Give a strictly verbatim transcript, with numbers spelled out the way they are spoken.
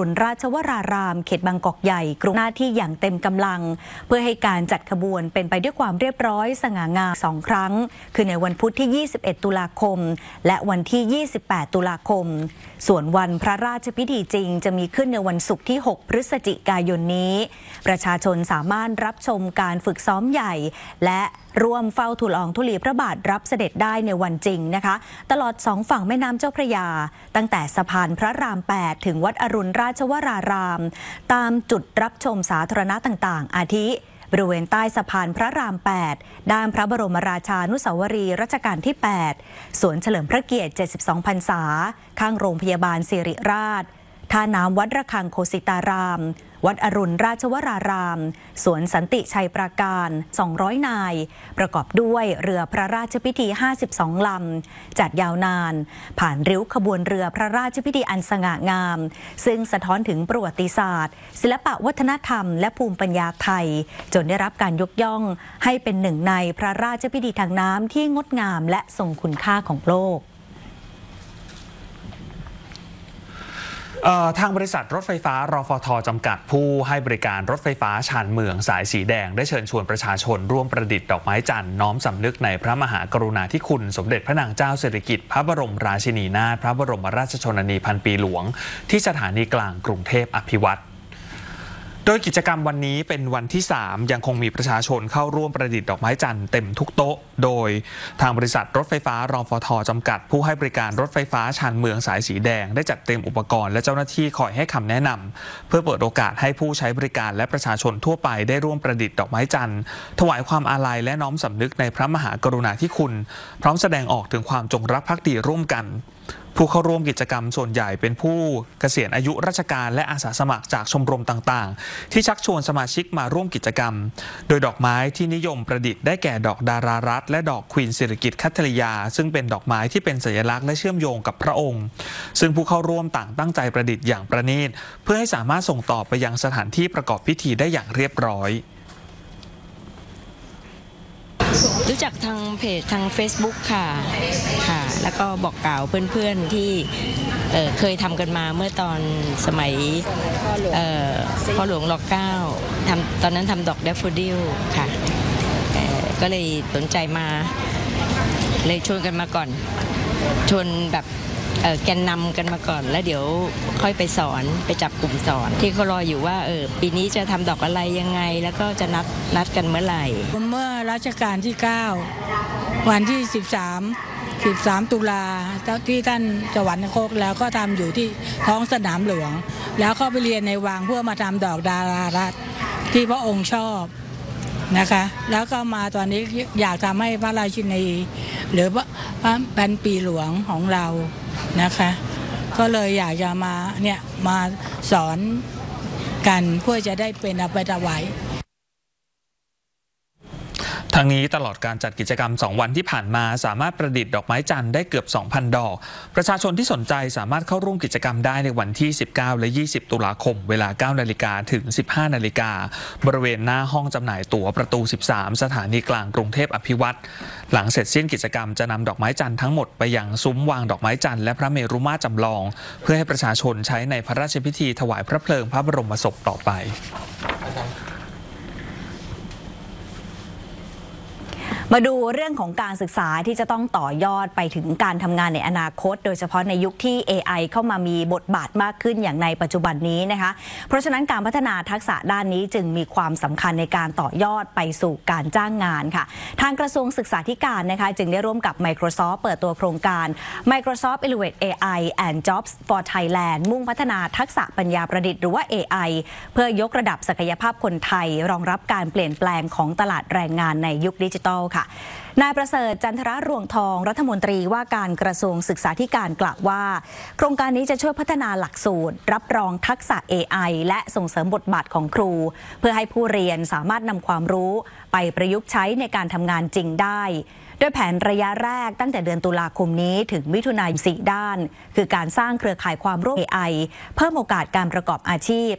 ณราชวรารามเขตบางกอกใหญ่กรุงหน้าที่อย่างเต็มกำลังเพื่อให้การจัดขบวนเป็นไปด้วยความเรียบร้อยสง่างามสองครั้งคือในวันพุธที่ยี่สิบเอ็ดตุลาคมและวันที่ยี่สิบแปดตุลาคมส่วนวันพระราชพิธีจริงจะมีขึ้นในวันศุกร์ที่หกพฤศจิกายนนี้ประชาชนสามารถรับชมการฝึกซ้อมใหญ่และร่วมเฝ้าทูลละอองธุลีพระบาทรับเสด็จได้ในวันจริงนะคะตลอดสองฝั่งแม่น้ำเจ้าพระยาตั้งแต่สะพานพระรามแปดถึงวัดอรุณราชวรารามตามจุดรับชมสาธารณะต่างๆอาทิบริเวณใต้สะพานพระรามแปดด้านพระบรมราชานุสาวรีย์รัชกาลที่แปดสวนเฉลิมพระเกียรติเจ็ดสิบสองพรรษาข้างโรงพยาบาลศิริราชท่าน้ำวัดระฆังโคสิตารามวัดอรุณราชวรารามสวนสันติชัยปราการสองร้อยนายประกอบด้วยเรือพระราชพิธีห้าสิบสองลำจัดยาวนานผ่านริ้วขบวนเรือพระราชพิธีอันสง่างามซึ่งสะท้อนถึงประวัติศาสตร์ศิลปะวัฒนธรรมและภูมิปัญญาไทยจนได้รับการยกย่องให้เป็นหนึ่งในพระราชพิธีทางน้ำที่งดงามและทรงคุณค่าของโลกทางบริษัทรถไฟฟ้ารฟท.จำกัดผู้ให้บริการรถไฟฟ้าชานเมืองสายสีแดงได้เชิญชวนประชาชนร่วมประดิษฐ์ดอกไม้จันทร์น้อมสำนึกในพระมหากรุณาธิคุณสมเด็จพระนางเจ้าสิริกิติ์พระบรมราชินีนาถพระบรมราชชนนีพันปีหลวงที่สถานีกลางกรุงเทพอภิวัตรโดยกิจกรรมวันนี้เป็นวันที่สามยังคงมีประชาชนเข้าร่วมประดิษฐ์ดอกไม้จันทร์เต็มทุกโต๊ะโดยทางบริษัทรถไฟฟ้ารฟท.จำกัดผู้ให้บริการรถไฟฟ้าชานเมืองสายสีแดงได้จัดเตรียมอุปกรณ์และเจ้าหน้าที่คอยให้คำแนะนำเพื่อเปิดโอกาสให้ผู้ใช้บริการและประชาชนทั่วไปได้ร่วมประดิษฐ์ดอกไม้จันทร์ถวายความอาลัยและน้อมสำนึกในพระมหากรุณาธิคุณพร้อมแสดงออกถึงความจงรักภักดีร่วมกันผู้เข้าร่วมกิจกรรมส่วนใหญ่เป็นผู้เกษียณอายุราชการและอาสาสมัครจากชมรมต่างๆที่ชักชวนสมาชิกมาร่วมกิจกรรมโดยดอกไม้ที่นิยมประดิษฐ์ได้แก่ดอกดารารัตน์และดอกควีนสิริกิติ์คัทธริยาซึ่งเป็นดอกไม้ที่เป็นสัญลักษณ์และเชื่อมโยงกับพระองค์ซึ่งผู้เข้าร่วมต่างตั้งใจประดิษฐ์อย่างประณีตเพื่อให้สามารถส่งต่อไปยังสถานที่ประกอบพิธีได้อย่างเรียบร้อยรู้จักทางเพจทาง Facebook ค่ะค่ะแล้วก็บอกกล่าวเพื่อนๆที่ เอ่อ เคยทำกันมาเมื่อตอนสมัยพ่อหลวงรอเก้าทำตอนนั้นทำดอกแดฟโฟดิลค่ะก็เลยสนใจมาเลยชวนกันมาก่อนชวนแบบแกนนำกันมาก่อนแล้วเดี๋ยวค่อยไปสอนไปจับกลุ่มสอนที่เขารออยู่ว่าเออปีนี้จะทำดอกอะไรยังไงแล้วก็จะนัดนัดกันเมื่อไหร่เมื่อรัชกาลที่เก้าวันที่สิบสาม สิบสามตุลาที่ท่านสวรรคตแล้วก็ทำอยู่ที่ท้องสนามหลวงแล้วก็ไปเรียนในวังเพื่อมาทำดอกดารารัตน์ที่พระองค์ชอบนะคะแล้วก็มาตอนนี้อยากทำให้พระราชินีหรือพระพันปีหลวงของเรานะคะก็เลยอยากจะมาเนี่ยมาสอนกันเพื่อจะได้เป็นเอาไปถวายทางนี้ตลอดการจัดกิจกรรมสองวันที่ผ่านมาสามารถประดิษฐ์ดอกไม้จันทร์ได้เกือบ สองพัน ดอกประชาชนที่สนใจสามารถเข้าร่วมกิจกรรมได้ในวันที่สิบเก้าและยี่สิบตุลาคมเวลา เก้านาฬิกา ถึง สิบห้านาฬิกาบริเวณหน้าห้องจำหน่ายตั๋วประตูสิบสามสถานีกลางกรุงเทพอภิวัตรหลังเสร็จสิ้นกิจกรรมจะนำดอกไม้จันทร์ทั้งหมดไปยังซุ้มวางดอกไม้จันทร์และพระเมรุมาตรจำลองเพื่อให้ประชาชนใช้ในพระราชพิธีถวายพระเพลิงพระบรมศพต่อไปมาดูเรื่องของการศึกษาที่จะต้องต่อยอดไปถึงการทำงานในอนาคตโดยเฉพาะในยุคที่ เอ ไอ เข้ามามีบทบาทมากขึ้นอย่างในปัจจุบันนี้นะคะเพราะฉะนั้นการพัฒนาทักษะด้านนี้จึงมีความสำคัญในการต่อยอดไปสู่การจ้างงานค่ะทางกระทรวงศึกษาธิการนะคะจึงได้ร่วมกับ Microsoft เปิดตัวโครงการ Microsoft Elevate เอ ไอ and Jobs for Thailand มุ่งพัฒนาทักษะปัญญาประดิษฐ์หรือว่า เอ ไอ เพื่อยกระดับศักยภาพคนไทยรองรับการเปลี่ยนแปลงของตลาดแรงงานในยุคดิจิทัลนายประเสริฐจันทรรวงทองรัฐมนตรีว่าการกระทรวงศึกษาธิการกล่าวว่าโครงการนี้จะช่วยพัฒนาหลักสูตรรับรองทักษะ เอ ไอ และส่งเสริมบทบาทของครูเพื่อให้ผู้เรียนสามารถนำความรู้ไปประยุกต์ใช้ในการทำงานจริงได้โดยแผนระยะแรกตั้งแต่เดือนตุลาคมนี้ถึงมิถุนายนสี่ด้านคือการสร้างเครือข่ายความร่วม เอ ไอ เพิ่มโอกาสการประกอบอาชีพ